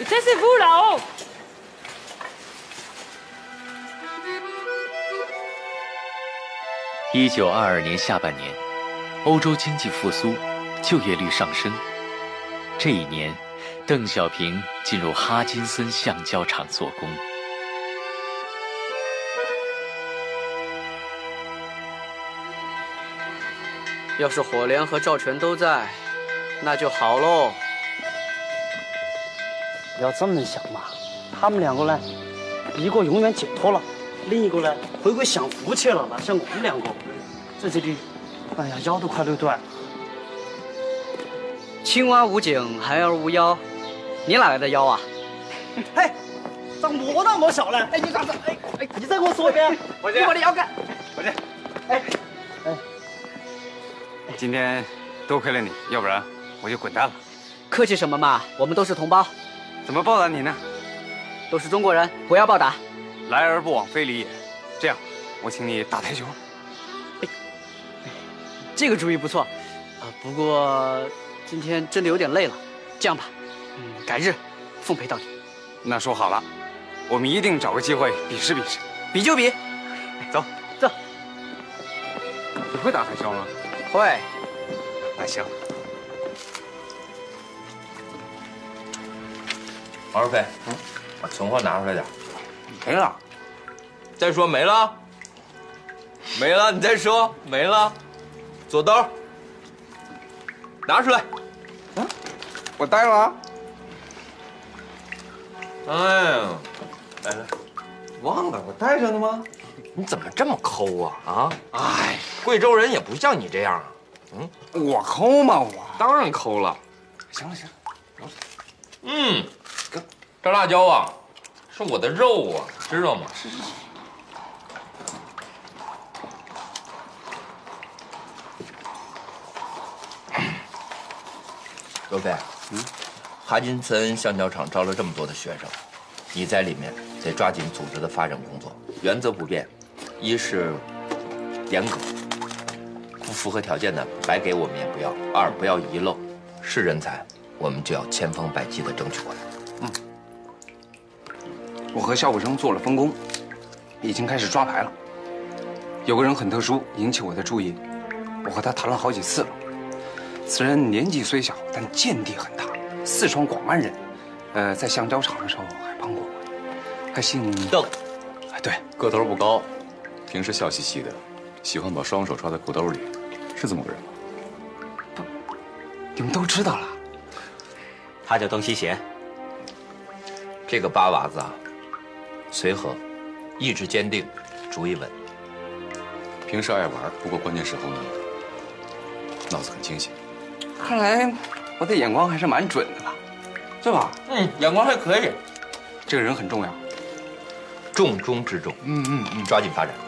taisez-vous là-haut。 1922年下半年，欧洲经济复苏，就业率上升。这一年，邓小平进入哈金森橡胶厂做工。 要是火莲和赵全都在，那就好喽。 不要这么想嘛，他们两个呢，一个永远解脱了，另一个呢回归享福去了。哪像我们两个，在这里，哎呀，腰都快累断了。 青蛙无颈，孩儿无腰，你哪来的腰啊？ 嘿，长我那么小了，哎，你咋子？哎，你再给我说一遍， 你把这腰干。 伙计， 哎。 今天多亏了你，要不然我就滚蛋了。 客气什么嘛，我们都是同胞。 怎么报答你呢？ 都是中国人，不要报答。 来而不往非礼也。这样，我请你打台球。 这个主意不错，不过今天真的有点累了。这样吧，改日奉陪到底。 那说好了，我们一定找个机会比试比试。 比就比。 走走。 你会打台球吗？ 会。 那行。 王二飞，把存货拿出来点。 没了。 再说没了。没了，你再说没了。左兜，拿出来。 我带了啊。 哎呀，来，忘了我带着呢吗？你怎么这么抠啊？啊！哎，贵州人也不像你这样啊。 我抠吗？我当然抠了。 行了行了。 这辣椒啊，是我的肉啊，知道吗？是。刘飞，哈金森橡胶厂招了这么多的学生，你在里面得抓紧组织的发展工作，原则不变，一是严格，不符合条件的白给我们也不要；二不要遗漏，是人才我们就要千方百计的争取过来。 我和肖武生做了分工，已经开始抓牌了。有个人很特殊，引起我的注意，我和他谈了好几次了。此人年纪虽小，但见地很大，四川广安人。在橡胶厂的时候还帮过我。他姓邓， 哎，对， 个头不高，平时笑嘻嘻的，喜欢把双手揣在裤兜里，是这么个人吗？ 你们都知道了。 他叫邓锡贤。 这个八娃子啊，随和，意志坚定，主意稳。 平时爱玩，不过关键时候呢，脑子很清醒。 看来我的眼光还是蛮准的吧，是吧？ 眼光还可以。 这个人很重要， 重中之重。抓紧发展。